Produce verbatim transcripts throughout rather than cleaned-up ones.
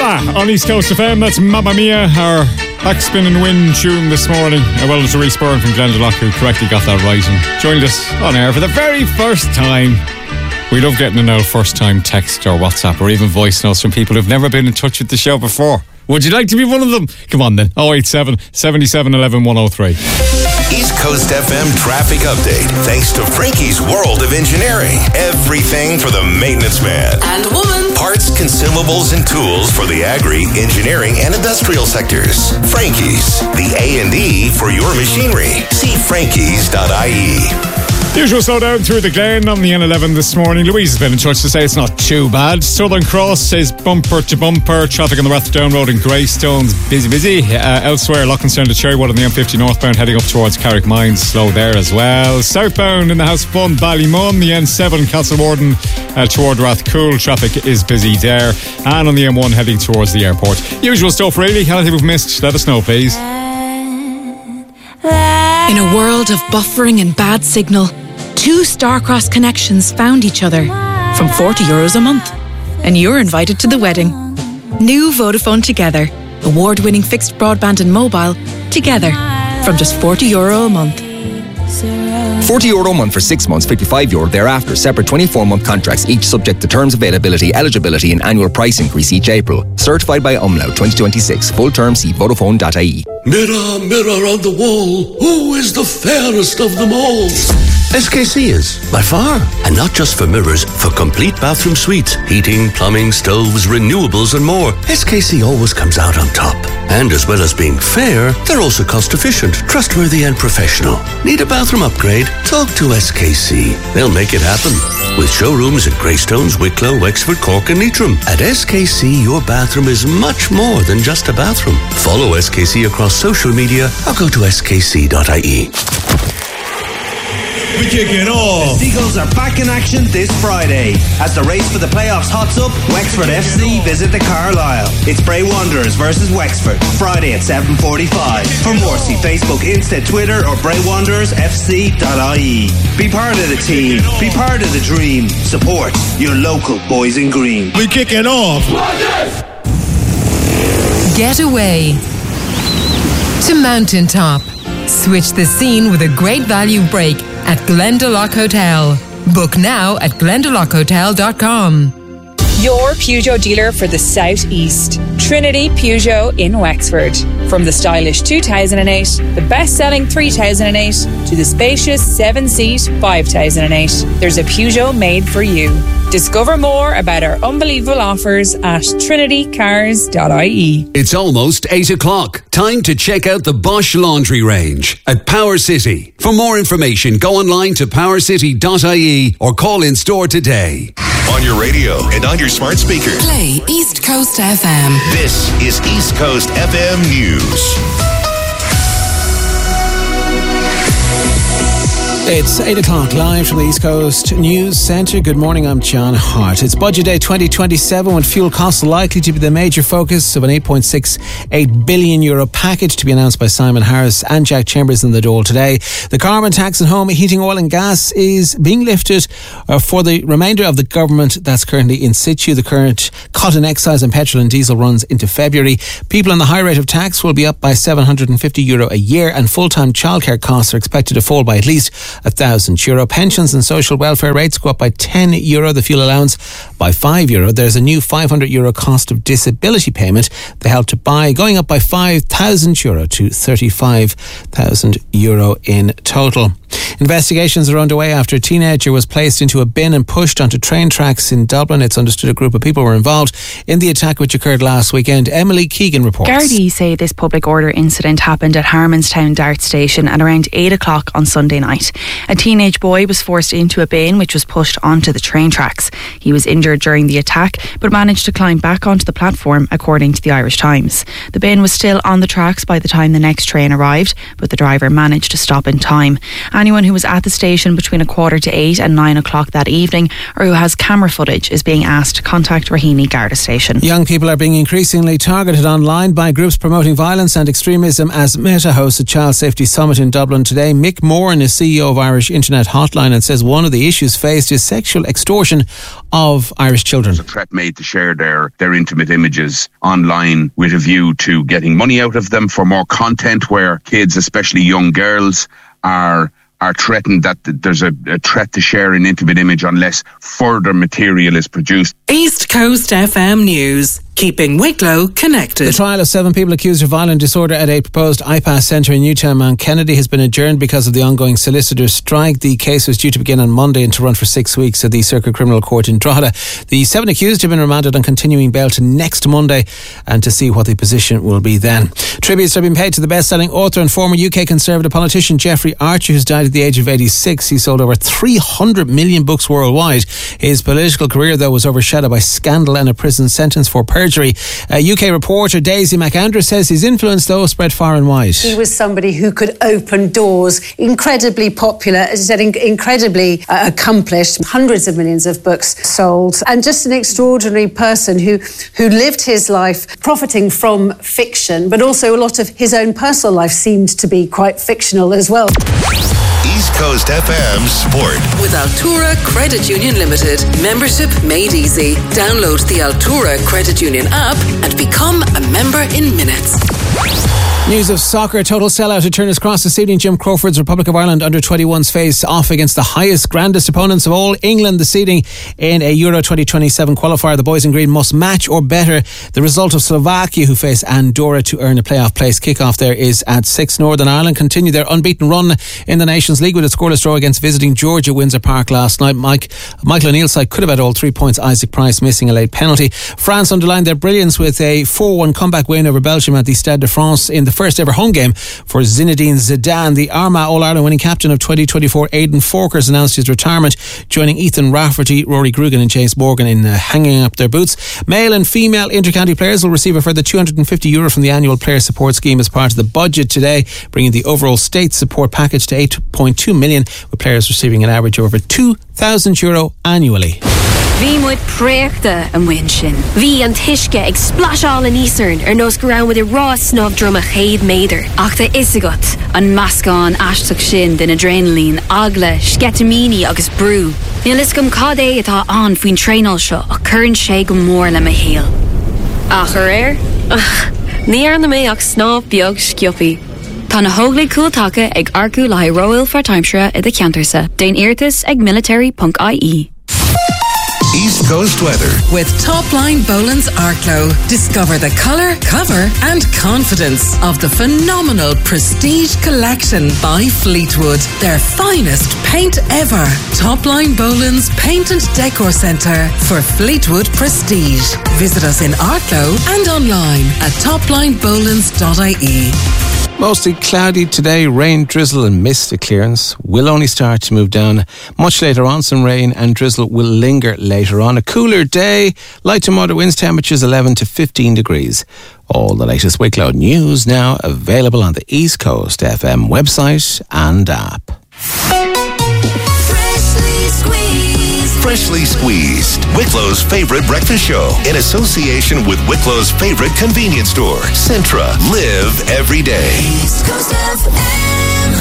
Mama on East Coast F M. That's Mamma Mia, our backspin and win tune this morning. Well, it's Reece Byrne from Glendalough who correctly got that right and joined us on air for the very first time. We love getting an old first time text or WhatsApp or even voice notes from people who've never been in touch with the show before. Would you like to be one of them? Come on then. oh eight seven, seven seven one one, one oh three. East Coast F M traffic update thanks to Frankie's World of Engineering. Everything for the maintenance man and woman. Parts, consumables and tools for the agri, engineering and industrial sectors. Frankie's, the A and E for your machinery. See frankies dot I E. Usual slowdown through the Glen on the N eleven this morning. Louise has been in touch to say it's not too bad. Southern Cross is bumper to bumper. Traffic on the Rathdown Road in Greystone's busy, busy. Uh, elsewhere, Loughnane to Cherrywood on the M fifty northbound heading up towards Carrick Mines. Slow there as well. Southbound in the House of Fun, Ballymun, the N seven Castle Warden uh, toward Rathcoole. Traffic is busy there. And on the M one heading towards the airport. Usual stuff really. Anything we've missed, let us know please. In a world of buffering and bad signal, two Starcross connections found each other from forty euros a month. And you're invited to the wedding. New Vodafone Together. Award-winning fixed broadband and mobile together from just forty euro a month. forty euro a month for six months, fifty-five euro thereafter. Separate twenty-four month contracts, each subject to terms, availability, eligibility and annual price increase each April. Certified by Umlaut twenty twenty-six. Full term, see Vodafone dot I E. Mirror, mirror on the wall, who is the fairest of them all? S K C is, by far. And not just for mirrors, for complete bathroom suites. Heating, plumbing, stoves, renewables and more. S K C always comes out on top. And as well as being fair, they're also cost efficient, trustworthy and professional. Need a bathroom upgrade? Talk to S K C. They'll make it happen. With showrooms at Greystones, Wicklow, Wexford, Cork and Leitrim. At S K C, your bathroom is much more than just a bathroom. Follow S K C across social media or go to S K C dot I E. We kick it off. The Seagulls are back in action this Friday. As the race for the playoffs hots up, Wexford F C visit the Carlisle. It's Bray Wanderers versus Wexford, Friday at seven forty-five. For more, see Facebook, Insta, Twitter or Bray Wanderers F C dot I E. Be part of the team. Be part of the dream. Support your local boys in green. We kick it off. Get away to Mountaintop. Switch the scene with a great value break at Glendalough Hotel. Book now at glendalough hotel dot com. Your Peugeot dealer for the South East. Trinity Peugeot in Wexford. From the stylish two thousand eight, the best-selling three thousand eight, to the spacious seven-seat five thousand eight, there's a Peugeot made for you. Discover more about our unbelievable offers at trinity cars dot I E. It's almost eight o'clock. Time to check out the Bosch laundry range at Power City. For more information, go online to power city dot I E or call in store today. On your radio and on your smart speakers. Play East Coast F M. This is East Coast F M News. It's eight o'clock live from the East Coast News Centre. Good morning, I'm John Hart. It's Budget Day twenty twenty-seven when fuel costs are likely to be the major focus of an eight point six eight billion euro package to be announced by Simon Harris and Jack Chambers in the Dáil today. The carbon tax on home heating, oil and gas is being lifted uh, for the remainder of the government that's currently in situ. The current cut in excise on petrol and diesel runs into February. People on the high rate of tax will be up by seven hundred fifty euro a year, and full-time childcare costs are expected to fall by at least one thousand euro. Pensions and social welfare rates go up by ten euro, the fuel allowance by five euro. There's a new five hundred euro cost of disability payment, the Help to Buy, going up by five thousand euro to thirty-five thousand euro in total. Investigations are underway after a teenager was placed into a bin and pushed onto train tracks in Dublin. It's understood a group of people were involved in the attack which occurred last weekend. Emily Keegan reports. Gardaí say this public order incident happened at Harmonstown Dart Station at around eight o'clock on Sunday night. A teenage boy was forced into a bin which was pushed onto the train tracks. He was injured during the attack but managed to climb back onto the platform, according to the Irish Times. The bin was still on the tracks by the time the next train arrived, but the driver managed to stop in time. Anyone who was at the station between a quarter to eight and nine o'clock that evening or who has camera footage is being asked to contact Raheny Garda Station. Young people are being increasingly targeted online by groups promoting violence and extremism as Meta hosts a Child Safety Summit in Dublin today. Mick Moran is C E O of Irish Internet Hotline and says one of the issues faced is sexual extortion of Irish children. There's a threat made to share their, their intimate images online with a view to getting money out of them for more content, where kids, especially young girls, are are threatened that there's a, a threat to share an intimate image unless further material is produced. East Coast F M News, keeping Wicklow connected. The trial of seven people accused of violent disorder at a proposed I PAS centre in Newtown Mount Kennedy has been adjourned because of the ongoing solicitors' strike. The case was due to begin on Monday and to run for six weeks at the Circuit Criminal Court in Drogheda. The seven accused have been remanded on continuing bail to next Monday and to see what the position will be then. Tributes have been paid to the best-selling author and former U K Conservative politician Jeffrey Archer, who's died at the age of eighty-six. He sold over three hundred million books worldwide. His political career, though, was overshadowed by scandal and a prison sentence for perjury. Uh, U K reporter Daisy McAndrew says his influence, though, spread far and wide. He was somebody who could open doors, incredibly popular, as I said, in- incredibly uh, accomplished, hundreds of millions of books sold, and just an extraordinary person who, who lived his life profiting from fiction, but also a lot of his own personal life seemed to be quite fictional as well. East Coast F M Sport. With Altura Credit Union Limited. Membership made easy. Download the Altura Credit Union app and become a member in minutes. News of soccer. Total sellout at Turner's Cross this evening. Jim Crawford's Republic of Ireland under twenty-ones face off against the highest, grandest opponents of all, England, this evening in a Euro twenty twenty-seven qualifier. The boys in green must match or better the result of Slovakia, who face Andorra to earn a playoff place. Kickoff there is at six. Northern Ireland continue their unbeaten run in the Nations League with a scoreless draw against visiting Georgia, Windsor Park last night. Mike Michael O'Neill's side could have had all three points. Isaac Price missing a late penalty. France underlined their brilliance with a four one comeback win over Belgium at the Stade de France in the first ever home game for Zinedine Zidane. The Armagh All-Ireland winning captain of twenty twenty-four, Aidan Forkers, announced his retirement, joining Ethan Rafferty, Rory Grugan and James Morgan in uh, hanging up their boots. Male and female inter-county players will receive a further two hundred fifty euro from the annual player support scheme as part of the budget today, bringing the overall state support package to eight point two million, with players receiving an average of over two thousand euro annually. Bhí muid préachta an bhain sin. Bhí an tuisce ag splasháil in Eastern ar nós go raibh muid i rá snobh drum a chéad méadar. Ach tá isagat an meascán aisteach sin den adrenaline, agla, sketamini agus brú. Níl is gom cad é atá an faoin tréinál seo a churann sé go mór le a héal. Ach ar air? Ní ar na mé ach snobh beag scioppi. Tá na hóglaigh cúiltacha ag arcú le Royal for Timeshare i de Ceantarsa. Déan iartas ag military dot I E. East Coast weather. With Topline Boland's Arklow. Discover the colour, cover and confidence of the phenomenal Prestige Collection by Fleetwood. Their finest paint ever. Topline Boland's Paint and Decor Centre for Fleetwood Prestige. Visit us in Arklow and online at topline bolands dot I E. Mostly cloudy today, rain, drizzle and mist a clearance will only start to move down much later on. Some rain and drizzle will linger later on. A cooler day, light to moderate winds, temperatures eleven to fifteen degrees. All the latest Wicklow news now available on the East Coast F M website and app. Freshly Squeezed, Wicklow's favorite breakfast show, in association with Wicklow's favorite convenience store, Centra. Live every day. East Coast F M.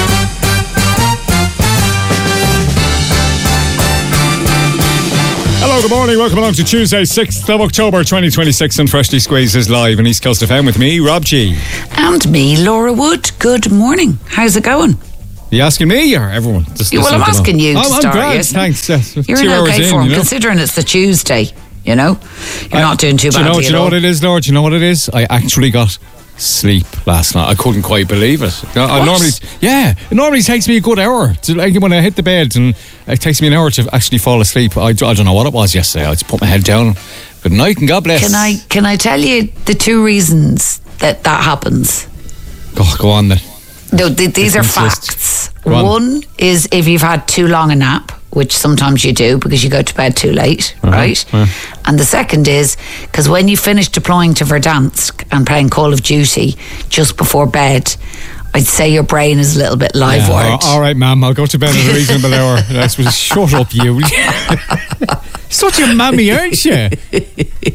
Hello, good morning. Welcome along to Tuesday, sixth of October twenty twenty-six, and Freshly Squeezed is live on East Coast F M with me, Rob G. And me, Laura Wood. Good morning. How's it going? Are you asking me or everyone? Just well, I'm asking you to oh, start. I'm glad, yes. thanks. Yes. You're Two in hours okay in, form, you know? considering it's the Tuesday, you know? You're uh, not doing too do you badly know, at Do you know all. what it is, Lord? Do you know what it is? I actually got sleep last night. I couldn't quite believe it. I, I normally, yeah, it normally takes me a good hour. To, like, when I hit the bed, and it takes me an hour to actually fall asleep. I, I don't know what it was yesterday. I just put my head down. Good night and God bless. Can I, can I tell you the two reasons that that happens? Go, go on then. No, th- these are facts. One is if you've had too long a nap, which sometimes you do because you go to bed too late, uh-huh, right? Uh-huh. And the second is because when you finish deploying to Verdansk and playing Call of Duty just before bed, I'd say your brain is a little bit live wired. Yeah, all right, ma'am, I'll go to bed at a reasonable hour. That's, shut up, you. Such a mammy, aren't you?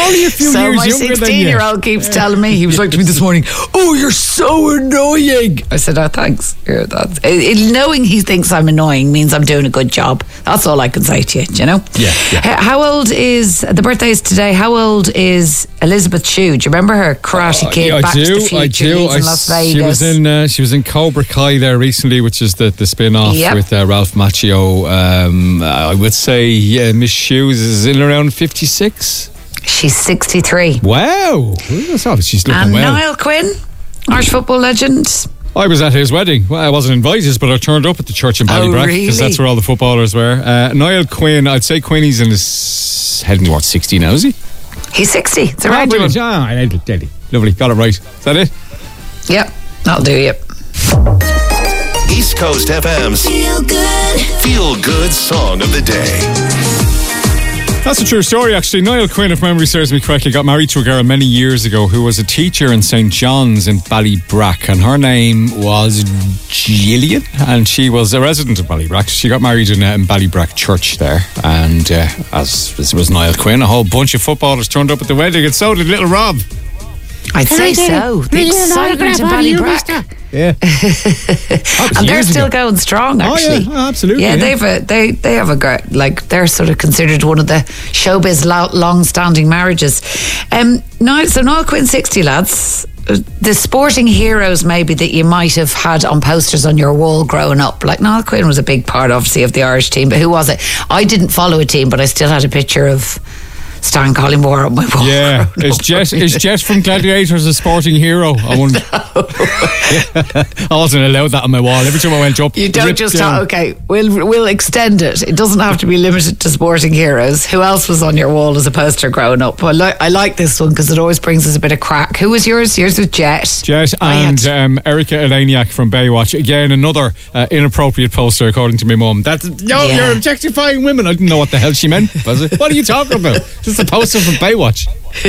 Only a few so years my younger than you. sixteen-year-old keeps telling me, he was like to me this morning, oh, you're so annoying. I said, oh, thanks. Yeah, that's, it, it, knowing he thinks I'm annoying means I'm doing a good job. That's all I can say to you, do you know? Yeah, yeah. H- How old is, the birthday is today, how old is Elizabeth Shue? Do you remember her? Karate Kid, Uh, yeah, I Back do, to the Future, I do. Leeds I, in Las Vegas. she was in uh, she was in Cobra Kai there recently, which is the, the spin-off Yep. with uh, Ralph Macchio. Um, uh, I would say yeah, Miss Shoes is in around fifty-six. She's sixty-three. Wow, that's obvious. She's looking And well. Niall Quinn, Irish football legend. I was at his wedding. Well, I wasn't invited, but I turned up at the church in Oh, Ballybrack because really? that's where all the footballers were. Uh, Niall Quinn, I'd say Quinny's in his heading towards sixty now, is he? He's sixty. It's a Oh, right brilliant. Ah, deadly, deadly. Lovely, got it right. Is that it? Yep, that'll do you. East Coast F M's Feel Good Feel Good Song of the Day. That's a true story, actually. Niall Quinn, if memory serves me correctly, got married to a girl many years ago who was a teacher in Saint John's in Ballybrack, and her name was Gillian, and she was a resident of Ballybrack. She got married in, uh, in Ballybrack Church there, and uh, as, as was Niall Quinn, a whole bunch of footballers turned up at the wedding, and so did little Rob. I'd say so. The excitement in Ballybrack. Yeah. And they're still ago. going strong, actually. Oh, yeah, absolutely. Yeah, yeah. they've a, they they have a great, like, they're sort of considered one of the showbiz lo- long-standing marriages. Um, now, so Niall Quinn, sixty lads. The sporting heroes maybe that you might have had on posters on your wall growing up. Like Niall Quinn was a big part, obviously, of the Irish team, but who was it? I didn't follow a team, but I still had a picture of Stan Collymore on my wall. Yeah, is Jet is Jet from Gladiators a sporting hero? I wonder. I wasn't allowed that on my wall. Every time I went up, You don't ripped just down. have, okay, we'll we'll extend it. It doesn't have to be limited to sporting heroes. Who else was on your wall as a poster growing up? I like I like this one because it always brings us a bit of crack. Who was yours? Yours was Jet. Jet and um, Erica Eleniak from Baywatch. Again, another uh, inappropriate poster, according to my mum. That's no, Yeah. you're objectifying women. I didn't know what the hell she meant. Was it? What are you talking about? Just a poster from Baywatch.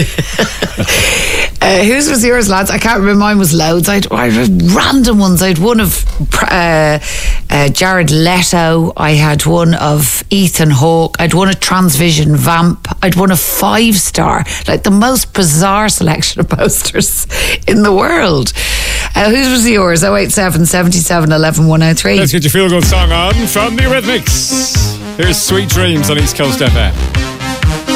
Uh, whose was yours, lads? I can't remember. Mine was loads. I'd, I had random ones. I had one of uh, uh, Jared Leto. I had one of Ethan Hawke. I'd one of Transvision Vamp. I'd one of Five Star. Like the most bizarre selection of posters in the world. Uh, whose was yours? oh eight seven, seven seven, one one, one oh three. Let's get your feel good song on from the Eurythmics. Here's Sweet Dreams on East Coast F M.